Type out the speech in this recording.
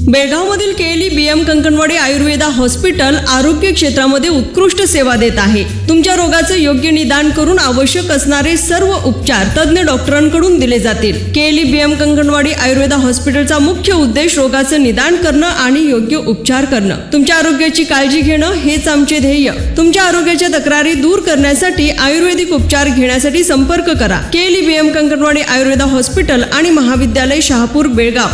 बेळगावमधील KLE BM Kankanwadi Ayurveda hospital आरोग्य क्षेत्रामध्ये उत्कृष्ट सेवा देत आहे। तुमच्या रोगाचं योग्य निदान करून आवश्यक असणारे सर्व उपचार तज्ञ डॉक्टरांकडून दिले जातील। केएलई बीएम कंकणवाडी आयुर्वेदा हॉस्पिटलचा मुख्य उद्देश रोगाचं निदान करणं आणि योग्य उपचार करणं। तुमच्या आरोग्याची काळजी घेणं हेच आमचे ध्येय। तुमच्या आरोग्याच्या तक्रारी दूर करण्यासाठी आयुर्वेदिक उपचार घेण्यासाठी संपर्क करा। KLE BM Kankanwadi Ayurveda hospital आणि महाविद्यालय शहापूर बेळगाव।